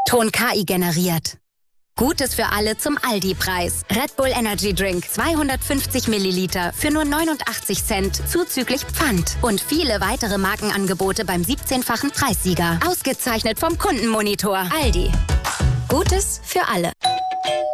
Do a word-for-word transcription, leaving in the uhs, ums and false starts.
Ton K I generiert. Gutes für alle zum Aldi-Preis. Red Bull Energy Drink zweihundertfünfzig Milliliter für nur neunundachtzig Cent zuzüglich Pfand. Und viele weitere Markenangebote beim siebzehnfachen Preissieger. Ausgezeichnet vom Kundenmonitor. Aldi. Gutes für alle.